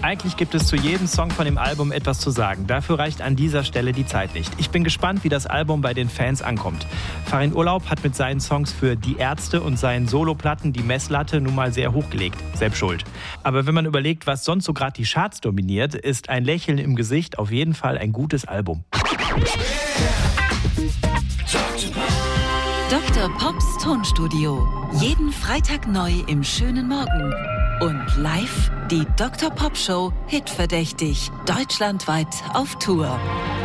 Eigentlich gibt es zu jedem Song von dem Album etwas zu sagen. Dafür reicht an dieser Stelle die Zeit nicht. Ich bin gespannt, wie das Album bei den Fans ankommt. Farin Urlaub hat mit seinen Songs für Die Ärzte und seinen Soloplatten die Messlatte nun mal sehr hochgelegt. Selbst schuld. Aber wenn man überlegt, was sonst so gerade die Charts dominiert, ist ein Lächeln im Gesicht auf jeden Fall ein gutes Album. Dr. Pops Tonstudio. Jeden Freitag neu im schönen Morgen. Und live die Dr. Pop Show Hitverdächtig. Deutschlandweit auf Tour.